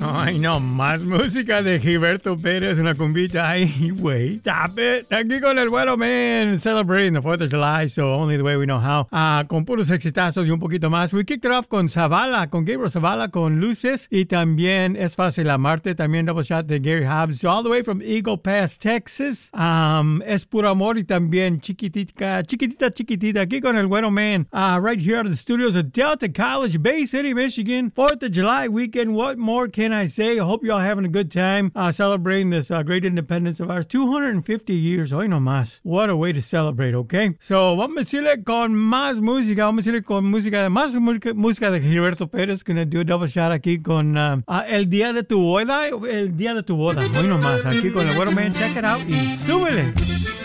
Ay, no, más música de Gilberto Pérez, una cumbita. Ay, wait, stop it. Aquí con el Güero Man, celebrating the 4th of July, so only the way we know how. Con puros exitazos y un poquito más. We kicked it off con Zavala, con Gabriel Zavala, con Luces. Y también Es Fácil Amarte, también double shot de Gary Hobbs, all the way from Eagle Pass, Texas. Es Puro Amor y también Chiquitita, aquí con el Güero Man. Right here out of the studios of Delta College, Bay City, Michigan. 4th of July weekend. What more can I say? I hope you all having a good time celebrating this great independence of ours. 250 years. Hoy no más. What a way to celebrate, okay? So, vamos a decirle con más música. Vamos a decirle con más música de Gilberto Pérez. Gonna do a double shot aquí con El Día de tu Boda. El Día de tu Boda. Hoy no más. Aquí con el Güero Man. Check it out y súbele.